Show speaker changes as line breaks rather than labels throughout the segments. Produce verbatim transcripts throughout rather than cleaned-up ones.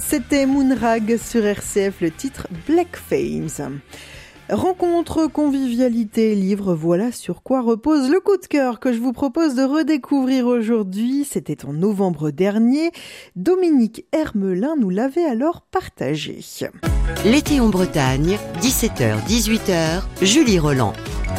C'était Moonrag sur R C F, le titre Black Flames. Rencontre, convivialité, livre, voilà sur quoi repose le coup de cœur que je vous propose de redécouvrir aujourd'hui. C'était en novembre dernier. Dominique Hermelin nous l'avait alors partagé.
L'été en Bretagne, dix-sept heures dix-huit heures, Julie Roland.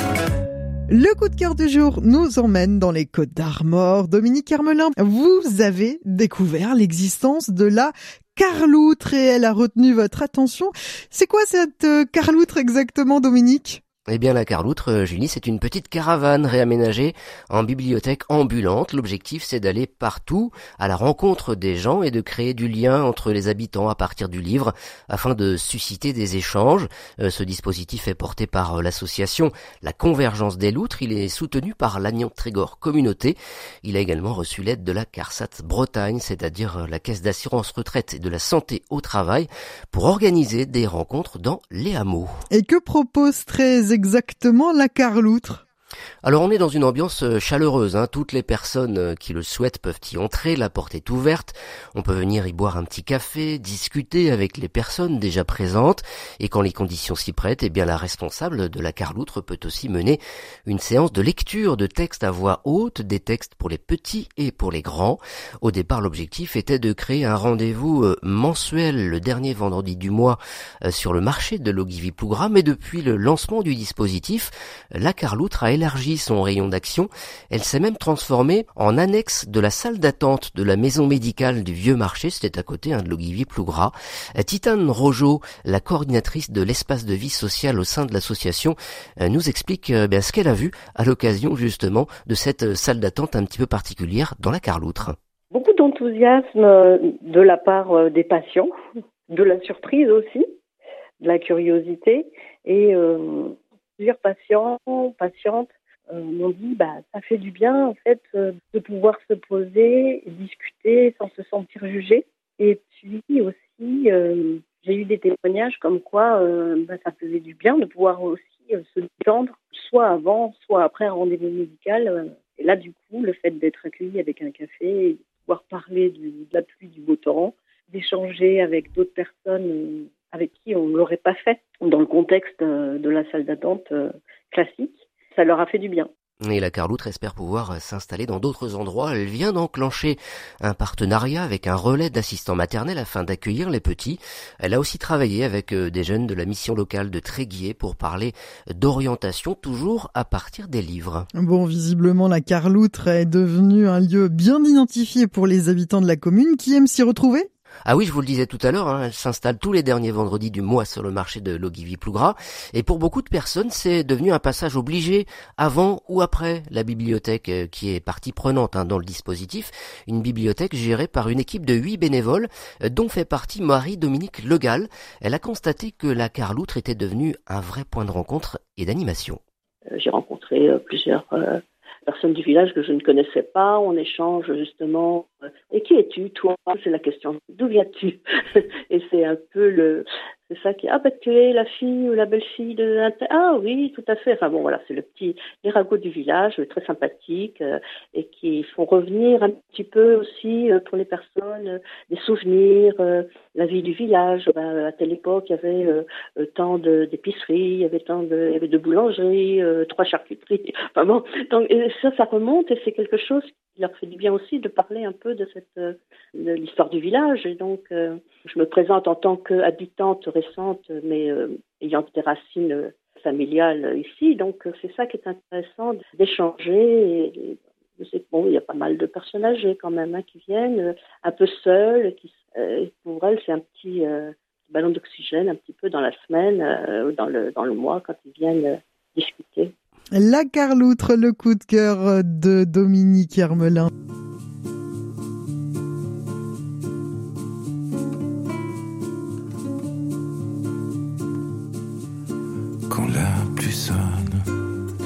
Le coup de cœur du jour nous emmène dans les Côtes d'Armor. Dominique Hermelin, vous avez découvert l'existence de la carloutre et elle a retenu votre attention. C'est quoi cette euh, carloutre exactement, Dominique ?
Eh bien, la carloutre, Julie, c'est une petite caravane réaménagée en bibliothèque ambulante. L'objectif, c'est d'aller partout à la rencontre des gens et de créer du lien entre les habitants à partir du livre afin de susciter des échanges. Euh, ce dispositif est porté par euh, l'association La Convergence des Loutres. Il est soutenu par l'Agnan-Trégor Communauté. Il a également reçu l'aide de la CARSAT Bretagne, c'est-à-dire euh, la Caisse d'assurance retraite et de la santé au travail, pour organiser des rencontres dans les hameaux.
Et que propose très exactement la carloutre ?
Alors on est dans une ambiance chaleureuse, hein. Toutes les personnes qui le souhaitent peuvent y entrer, la porte est ouverte, on peut venir y boire un petit café, discuter avec les personnes déjà présentes, et quand les conditions s'y prêtent, eh bien la responsable de la carloutre peut aussi mener une séance de lecture de textes à voix haute, des textes pour les petits et pour les grands. Au départ, l'objectif était de créer un rendez-vous mensuel le dernier vendredi du mois sur le marché de l'Ogivy-Plougras, mais depuis le lancement du dispositif, la carloutre a élargi son rayon d'action. Elle s'est même transformée en annexe de la salle d'attente de la maison médicale du Vieux Marché, c'était à côté hein, de l'Ogivy-Plougras. Titane Rojo, la coordinatrice de l'espace de vie sociale au sein de l'association, nous explique euh, bien, ce qu'elle a vu à l'occasion justement de cette salle d'attente un petit peu particulière dans la carloutre.
Beaucoup d'enthousiasme de la part des patients, de la surprise aussi, de la curiosité et euh, plusieurs patients, patientes euh, m'ont dit bah ça fait du bien en fait euh, de pouvoir se poser et discuter sans se sentir jugé. Et puis aussi euh, j'ai eu des témoignages comme quoi euh, bah, ça faisait du bien de pouvoir aussi euh, se détendre, soit avant, soit après un rendez-vous médical. Euh, et là du coup le fait d'être accueilli avec un café, et de pouvoir parler du, de la pluie, du beau temps, d'échanger avec d'autres personnes euh, avec qui on ne l'aurait pas fait dans le contexte euh, de la salle d'attente euh, classique. Ça leur a fait du bien.
Et la carloutre espère pouvoir s'installer dans d'autres endroits. Elle vient d'enclencher un partenariat avec un relais d'assistants maternels afin d'accueillir les petits. Elle a aussi travaillé avec des jeunes de la mission locale de Tréguier pour parler d'orientation, toujours à partir des livres.
Bon, visiblement, la carloutre est devenue un lieu bien identifié pour les habitants de la commune qui aiment s'y retrouver.
Ah oui, je vous le disais tout à l'heure, hein, elle s'installe tous les derniers vendredis du mois sur le marché de l'Ogivy-Plougras. Et pour beaucoup de personnes, c'est devenu un passage obligé avant ou après la bibliothèque euh, qui est partie prenante hein, dans le dispositif. Une bibliothèque gérée par une équipe de huit bénévoles, euh, dont fait partie Marie-Dominique Legal. Elle a constaté que la carloutre était devenue un vrai point de rencontre et d'animation.
Euh, j'ai rencontré euh, plusieurs... Euh... personnes du village que je ne connaissais pas, on échange justement. Euh, et qui es-tu, toi ? C'est la question. D'où viens-tu ? Et c'est un peu le, c'est ça qui, ah bah tu es la fille ou la belle-fille de, ah oui, tout à fait. Enfin bon voilà, c'est le petit, les ragots du village, très sympathiques euh, et qui font revenir un petit peu aussi euh, pour les personnes euh, des souvenirs, euh, la vie du village. Ben, à telle époque, il y avait euh, tant de, d'épiceries, il y avait tant de, il y avait de boulangeries, euh, trois charcuteries. Enfin bon, donc et ça, ça remonte et c'est quelque chose qui leur fait du bien aussi de parler un peu de cette, euh, de l'histoire du village. Et donc, euh, je me présente en tant qu'habitante récente, mais euh, ayant des racines familiales ici. Donc, euh, c'est ça qui est intéressant d'échanger. Et, et, c'est bon, il y a pas mal de personnes âgées quand même hein, qui viennent euh, un peu seules. Qui, euh, pour elles, c'est un petit euh, ballon d'oxygène un petit peu dans la semaine euh, ou dans le dans le mois quand ils viennent euh, discuter.
La carloutre, le coup de cœur de Dominique Hermelin.